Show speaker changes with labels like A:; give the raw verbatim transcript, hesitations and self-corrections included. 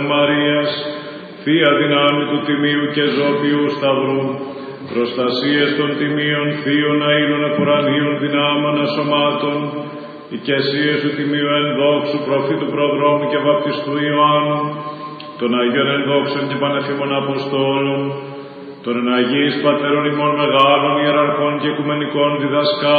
A: Μαρίας, Θεία δυνάμει του Τιμίου και Ζώπιου Σταυρού, προστασίες των Τιμίων Θείων Αΐλων Επουρανίων δυνάμων ασωμάτων, οικεσίες του Τιμίου ενδόξου προφήτου προδρόμου και βαπτιστού Ιωάννου, των Αγίων ενδόξων και πανεφήμων Αποστόλων, των εν Αγίης Πατέρων ημών μεγάλων ιεραρχών και οικουμενικών διδασκάλων,